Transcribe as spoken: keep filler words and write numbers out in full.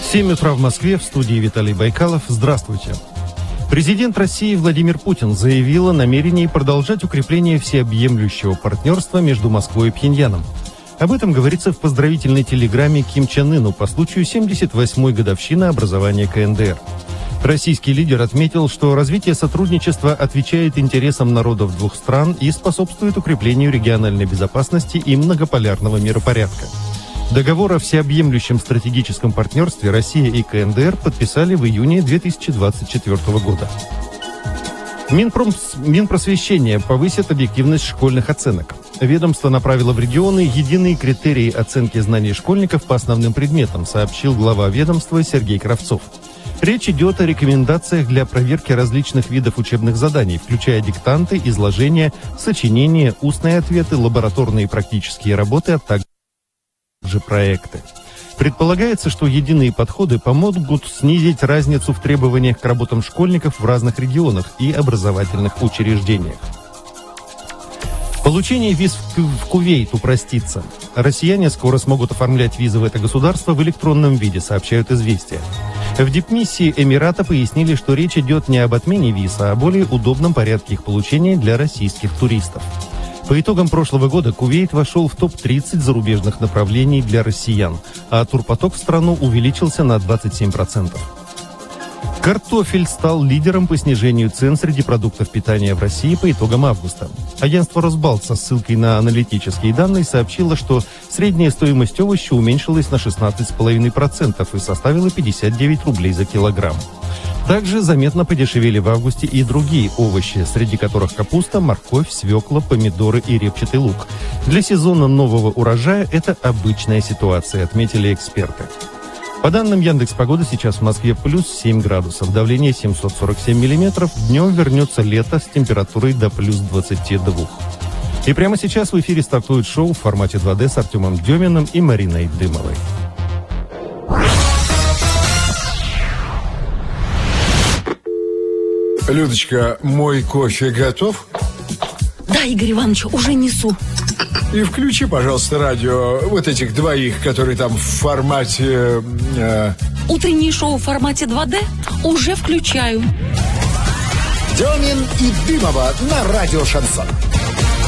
семь утра в Москве, в студии Виталий Байкалов. Здравствуйте. Президент России Владимир Путин заявил о намерении продолжать укрепление всеобъемлющего партнерства между Москвой и Пхеньяном. Об этом говорится в поздравительной телеграмме Ким Чен Ыну по случаю семьдесят восьмой годовщины образования ка эн дэ эр. Российский лидер отметил, что развитие сотрудничества отвечает интересам народов двух стран и способствует укреплению региональной безопасности и многополярного миропорядка. Договор о всеобъемлющем стратегическом партнерстве Россия и ка эн дэ эр подписали в июне две тысячи двадцать четвёртого года. Минпром... Минпросвещение повысит объективность школьных оценок. Ведомство направило в регионы единые критерии оценки знаний школьников по основным предметам, сообщил глава ведомства Сергей Кравцов. Речь идет о рекомендациях для проверки различных видов учебных заданий, включая диктанты, изложения, сочинения, устные ответы, лабораторные и практические работы, а также проекты. Предполагается, что единые подходы помогут снизить разницу в требованиях к работам школьников в разных регионах и образовательных учреждениях. Получение виз в Кувейт упростится. Россияне скоро смогут оформлять визы в это государство в электронном виде, сообщают «Известия». В дипмиссии Эмирата пояснили, что речь идет не об отмене виз, а о более удобном порядке их получения для российских туристов. По итогам прошлого года Кувейт вошел в топ тридцать зарубежных направлений для россиян, а турпоток в страну увеличился на двадцать семь процентов. Картофель стал лидером по снижению цен среди продуктов питания в России по итогам августа. Агентство «Росбалт» со ссылкой на аналитические данные сообщило, что средняя стоимость овоща уменьшилась на шестнадцать целых пять десятых процента и составила пятьдесят девять рублей за килограмм. Также заметно подешевели в августе и другие овощи, среди которых капуста, морковь, свекла, помидоры и репчатый лук. Для сезона нового урожая это обычная ситуация, отметили эксперты. По данным Яндекс.Погоды, сейчас в Москве плюс семь градусов, давление семьсот сорок семь миллиметров, днем вернется лето с температурой до плюс двадцати двух. И прямо сейчас в эфире стартует шоу в формате два дэ с Артемом Деминым и Мариной Дымовой. Людочка, мой кофе готов? Да, Игорь Иванович, уже несу. И включи, пожалуйста, радио вот этих двоих, которые там в формате... Э... Утреннее шоу в формате два дэ уже включаю. Демин и Дымова на радио «Шансон».